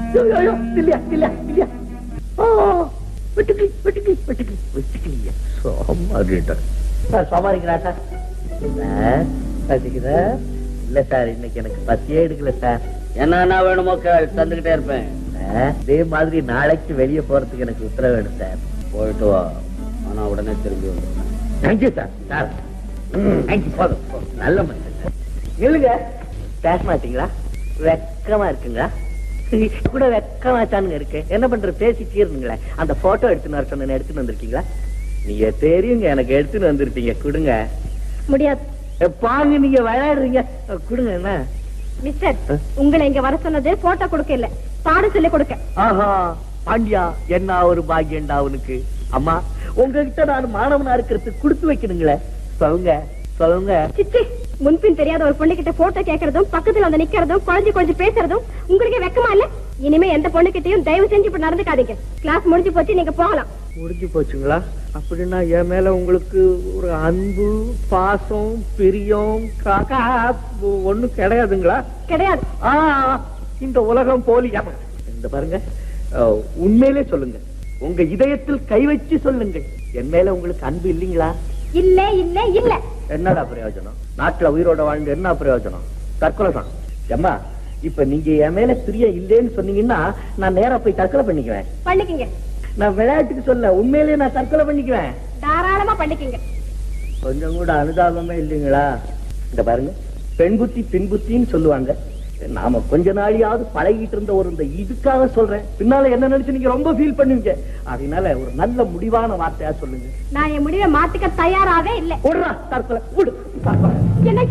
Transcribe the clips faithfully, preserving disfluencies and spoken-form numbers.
இல்லையா இல்லையா இல்லையா வெட்டுக்கி வெட்டுக்கி வெட்டுக்கி வெட்டுக்கலையா சோமாரிடா சார் சோமாரிக்கிறா சார் சார் பசிக்குதா இல்ல சார் இன்னைக்கு எனக்கு பசியே எடுக்கல சார் என்ன வேணுமோ தந்துகிட்டே இருப்பேன் இதே மாதிரி நாளைக்கு வெளியே போறதுக்கு எனக்கு உத்தரவு வேணும் சார் போயிட்டு வா ஆனா உடனே திரும்பி வந்துடுவேன் தேங்க்யூ சார் சார் தேங்க்யூ போதும் நல்ல மனுஷன் சார் இல்லைங்க பேச மாட்டீங்களா வெக்கமா இருக்குங்களா கூட வெக்கமாச்சானுங்க இருக்கு என்ன பண்ற பேசி தீர்னுங்களே அந்த போட்டோ எடுத்துன்னு வர சொன்ன எடுத்துன்னு வந்திருக்கீங்களா நீங்க தெரியுங்க எனக்கு எடுத்துன்னு வந்திருப்பீங்க கொடுங்க முடியாது பாங்க நீங்க விளையாடுறீங்க கொடுங்க என்ன மிஸ்டர் உங்களை இங்க வர சொன்னது போட்டோ கொடுக்க இல்ல பாடம் சொல்லி கொடுக்க ஆஹா பாண்டியா என்ன ஒரு பாக்கியண்டா அவனுக்கு அம்மா உங்ககிட்ட நான் மாணவனா இருக்கிறதுக்கு கொடுத்து வைக்கணுங்களே சொல்லுங்க சொல்லுங்க சிச்சி முன்பின் தெரியாத ஒரு பொண்ணு கிட்ட போட்டோ கேட்கறதும் பக்கத்துல வந்து நிக்கிறதும் குழஞ்சு குழஞ்சு பேசுறதும் உங்களுக்கே வெக்கமா இல்ல இனிமே எந்த பொண்ணு கிட்டையும் தயவு செஞ்சு இப்ப நடந்துக்காதீங்க கிளாஸ் முடிஞ்சு போச்சு நீங்க போகலாம் முடிஞ்சு போச்சுங்களா அப்படின்னா என் மேல உங்களுக்கு ஒரு அன்பு பாசம் பிரியம் காக்கா ஒண்ணும் கிடையாதுங்களா கிடையாது இந்த உலகம் போலி இந்த பாருங்க உண்மையிலே சொல்லுங்க உங்க இதயத்தில் கை வச்சு சொல்லுங்க என் மேல உங்களுக்கு அன்பு இல்லீங்களா இல்ல இல்ல இல்ல என்னடா பிரயோஜனம் நாட்டுல உயிரோட வாழ்ந்து என்ன பிரயோஜனம் தற்கொலை தான் அம்மா இப்ப நீங்க என் மேல பிரியம் இல்லேன்னு சொன்னீங்கன்னா நான் நேரா போய் தற்கொலை பண்ணிக்குவேன் பண்ணிக்கங்க நான் விளையாட்டுக்கு சொல்ல உண்மையிலேயே நான் தற்கொலை பண்ணிக்குவேன் தாராளமா பண்ணிக்கங்க கொஞ்சம் கூட அனுதாபமே இல்லைங்களா இந்த பாருங்க பெண் புத்தி பின் புத்தின்னு சொல்லுவாங்க நாம கொஞ்ச நாளையாவது பழகிட்டு இருந்த ஒரு இந்த இதுக்காக சொல்றேன் பின்னால என்ன நினைச்சு நீங்க ரொம்ப ஃபீல் பண்ணுவீங்க அதனால ஒரு நல்ல முடிவான வார்த்தையா சொல்லுங்க நான் என் முடிவை மாத்திக்க தயாராவே இல்ல விடுறா தற்கொலை விடு தற்கொலை என்ன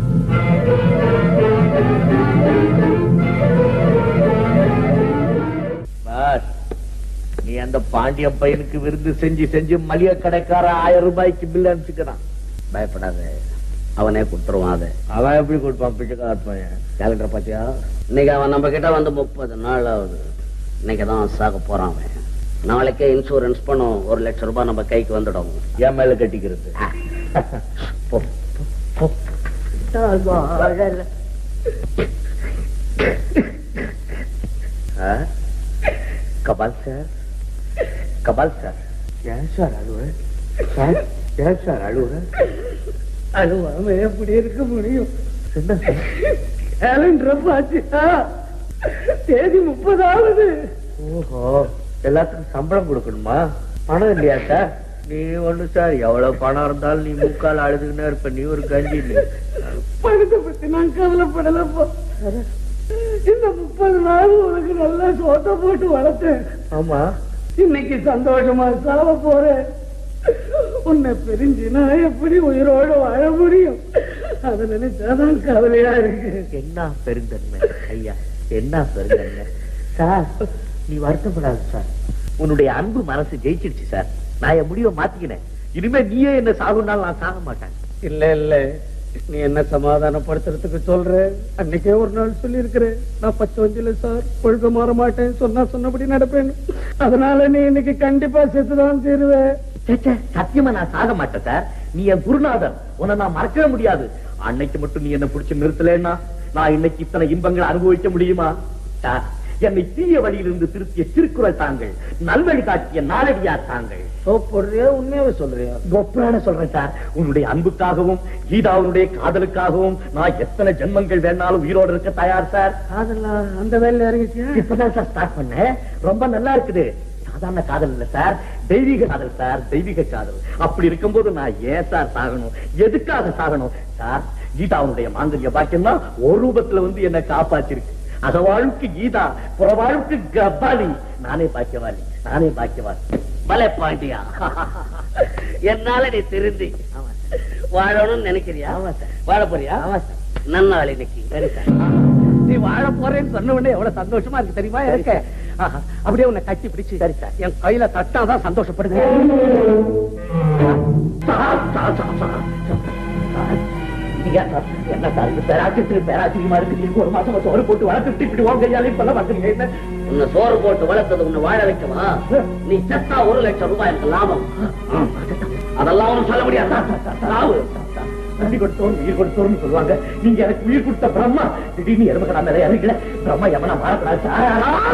பாஸ் நீ அந்த பாண்டிய பையனுக்கு விருந்து செஞ்சு செஞ்சு மளிகை கடைக்கார ஆயிரம் ரூபாய்க்கு பில் அனுப்பிச்சுக்கிறான் பயப்படாத அவனே கொடுத்துருவான் அதை அவன் எப்படி கொடுப்பான் பிச்சைக்கார பையன் கேலண்டர் பாத்தியா இன்னைக்கு அவன் நம்ம கிட்ட வந்து முப்பது நாள் ஆகுது இன்னைக்குதான் சாக போறான் அவன் நாளைக்கே இன்சூரன்ஸ் பண்ணும் ஒரு லட்சம் ரூபாய் நம்ம கைக்கு வந்துடும் என் மேல கட்டிக்கிறது கபால் சார் கபால் சார் ஏன் சார் அழுவ சார் ஏன் சார் அழுவ அழுவாம எப்படி இருக்க முடியும் கேலண்டர் பாத்தியா தேதி முப்பதாவது ஓஹோ எல்லாத்துக்கும் சம்பளம் கொடுக்கணுமா பணம் இல்லையா சார் நீ ஒண்ணு சார் எவ்வளவு பணம் இருந்தாலும் நீ முக்கால் அழுதுன்னு இருப்ப நீ ஒரு கஞ்சி பணத்தை பத்தி நான் கவலைப்படலப்பா இந்த முப்பது நாள் உனக்கு நல்லா சோத்த போட்டு வளர்த்தேன் ஆமா இன்னைக்கு சந்தோஷமா சாவ போறேன் உன்னை பிரிஞ்சு நான் எப்படி உயிரோட வாழ முடியும் அதை நினைச்சாதான் கவலையா இருக்கு என்ன பெருந்தன்மை ஐயா என்ன பெருந்தன்மை சார் நீ வருத்தப்படாது சார் உன்னுடைய அன்பு மனசு ஜெயிச்சிருச்சு சார் நான் என் முடிவை மாத்திக்கினேன் இனிமே நீயே என்ன சாகுனாலும் நான் சாக மாட்டேன் இல்ல இல்ல நீ என்ன சமாதானப்படுத்துறதுக்கு சொல்ற அன்னைக்கே ஒரு நாள் சொல்லி இருக்கிறேன் நான் பச்சை வஞ்சில சார் கொள்கை மாற மாட்டேன் சொன்னா சொன்னபடி நடப்பேன் அதனால நீ இன்னைக்கு கண்டிப்பா செத்துதான் தீருவேன் சத்தியமா நான் சாக மாட்டேன் சார் நீ என் குருநாதர் உன்னை நான் மறக்கவே முடியாது அன்னைக்கு மட்டும் நீ என்ன பிடிச்சு நிறுத்தலன்னா நான் இன்னைக்கு இத்தனை இன்பங்களை அனுபவிக்க முடியுமா சார் என்னை தீய வழியிலிருந்து திருத்திய திருக்குறள் தாங்கள் நல்வழி காட்டிய நாளடியார் தாங்கள் உண்மையாவே சொல்றியா கொப்பரான சொல்றேன் சார் உன்னுடைய அன்புக்காகவும் கீதாவுடைய காதலுக்காகவும் நான் எத்தனை ஜென்மங்கள் வேணாலும் உயிரோடு இருக்க தயார் சார் அதெல்லாம் அந்த வேலையில இறங்கிச்சியா இப்பதான் சார் ஸ்டார்ட் பண்ணேன் ரொம்ப நல்லா இருக்குது சாதாரண காதல் இல்ல சார் தெய்வீக காதல் சார் தெய்வீக காதல் அப்படி இருக்கும்போது நான் ஏன் சார் சாகணும் எதுக்காக சாகணும் சார் கீதாவுடைய மாங்கல்ய பாக்கியம் தான் ஒரு ரூபத்துல வந்து என்ன காப்பாற்றிருக்கு அகவாழ்வுக்கு கீதா புறவாழ்வுக்கு கபாலி நானே பாக்கியவாளி நானே பாக்கியவாளி பலே பாண்டியா என்னால நீ திருந்தி வாழணும்னு நினைக்கிறியா வாழ போறியா நன்னாள் இன்னைக்கு சரி சார் நீ வாழ போறேன்னு சொன்ன உடனே எவ்வளவு சந்தோஷமா இருக்கு தெரியுமா இருக்க அப்படியே உன்னை கட்டி பிடிச்சு சரி சார் என் கையில தட்டாதான் சந்தோஷப்படுது என்ன சார் பேராசிரியர் பேராசிரியமா இருக்கு ஒரு மாசம் சோறு போட்டு வளர்த்துட்டு இப்படி உன் கையாலே இப்ப பாக்குறீங்க உன்னை சோறு போட்டு வளர்த்தது உன்னை வாழ வைக்கவா நீ செத்தா ஒரு லட்சம் ரூபாய் எனக்கு லாபம் அதெல்லாம் ஒன்னும் சொல்ல முடியாது நன்றி கொடுத்தோம் உயிர் கொடுத்தோம்னு சொல்லுவாங்க நீங்க எனக்கு உயிர் கொடுத்த பிரம்மா திடீர்னு எருமக்கடா மேல இறங்கல பிரம்மா எவனா மாறக்கூடாது